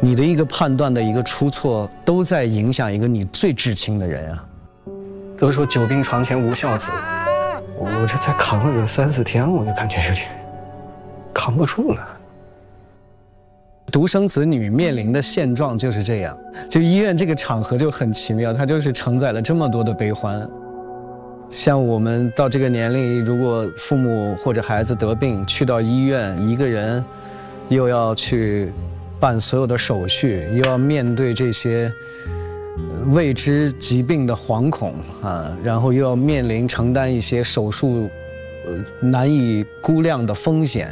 你的一个判断的一个出错，都在影响一个你最至亲的人啊。都说久病床前无孝子，我这才扛了个3、4天，我就感觉有点扛不住了。独生子女面临的现状就是这样，就医院这个场合就很奇妙，它就是承载了这么多的悲欢。像我们到这个年龄，如果父母或者孩子得病，去到医院，一个人又要去办所有的手续，又要面对这些未知疾病的惶恐啊，然后又要面临承担一些手术难以估量的风险。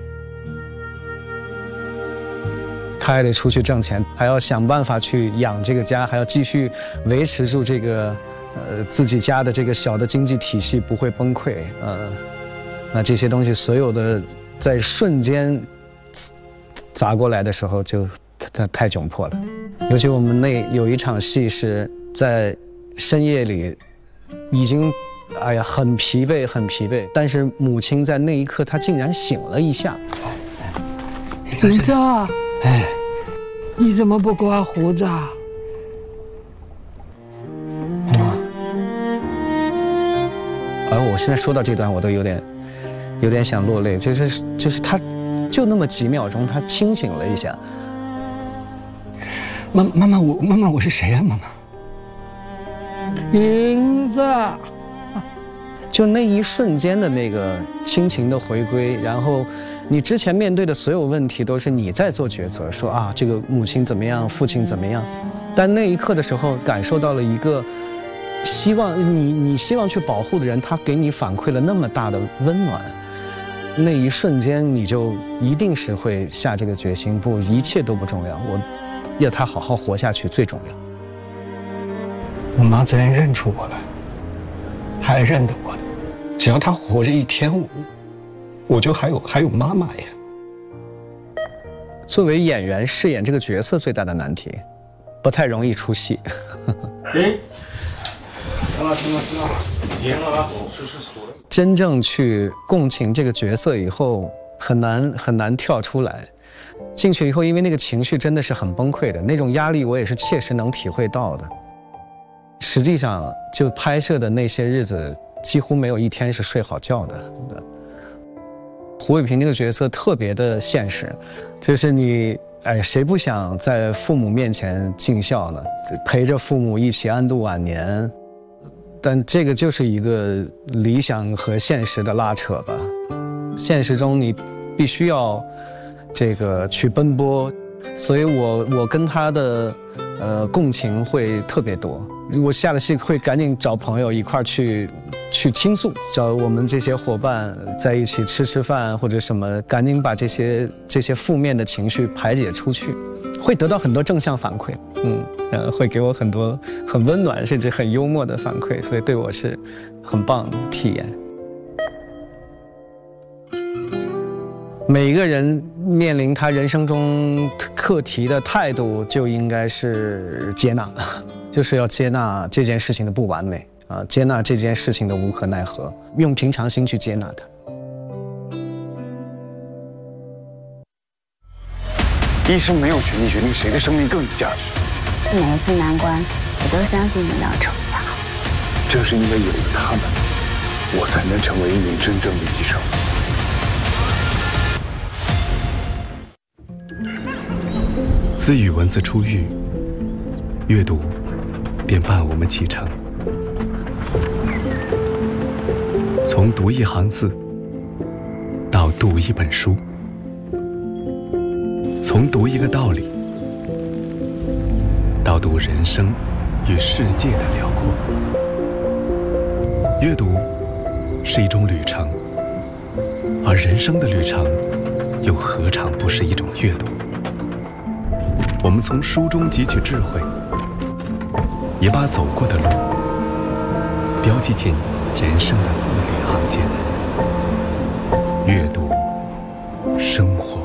他还得出去挣钱，还要想办法去养这个家，还要继续维持住这个自己家的这个小的经济体系不会崩溃。那这些东西所有的在瞬间砸过来的时候，就太窘迫了。尤其我们有一场戏是在深夜里，已经很疲惫很疲惫，但是母亲在那一刻她竟然醒了一下。 子子，哎，你怎么不刮胡子啊？ 妈，我现在说到这段，我都有点想落泪，就是他，就那么几秒钟，他清醒了一下。 妈妈，我是谁呀？妈妈，银子。 就那一瞬间的那个亲情的回归，然后你之前面对的所有问题都是你在做抉择，说啊这个母亲怎么样，父亲怎么样，但那一刻的时候感受到了一个希望，你希望去保护的人，他给你反馈了那么大的温暖，那一瞬间你就一定是会下这个决心，不，一切都不重要，我要他好好活下去最重要。 我妈昨天认出我来，她还认得我的，只要她活着一天，我就还有妈妈呀。 作为演员饰演这个角色最大的难题，不太容易出戏。 行了，赢了啊！是锁了。 真正去共情这个角色以后，很难跳出来。进去以后，因为那个情绪真的是很崩溃的，那种压力我也是切实能体会到的。实际上，就拍摄的那些日子，几乎没有一天是睡好觉的。胡伟平这个角色特别的现实，就是你，谁不想在父母面前尽孝呢？陪着父母一起安度晚年，但这个就是一个理想和现实的拉扯吧。现实中你必须要这个去奔波，所以我跟他的共情会特别多。我下了戏会赶紧找朋友一块儿去倾诉，找我们这些伙伴在一起吃饭或者什么，赶紧把这些负面的情绪排解出去，会得到很多正向反馈，会给我很多很温暖甚至很幽默的反馈，所以对我是很棒的体验。每一个人面临他人生中课题的态度就应该是接纳，就是要接纳这件事情的不完美啊，接纳这件事情的无可奈何，用平常心去接纳它。 医生没有权利决定谁的生命更有价值。 每一次难关，我都相信你要成长。 正是因为有了他们，我才能成为一名真正的医生。 自与文字初遇，阅读便伴我们启程。从读一行字到读一本书，从读一个道理到读人生与世界的辽阔。阅读是一种旅程，而人生的旅程又何尝不是一种阅读？我们从书中汲取智慧，也把走过的路标记进人生的字里行间。阅读，生活。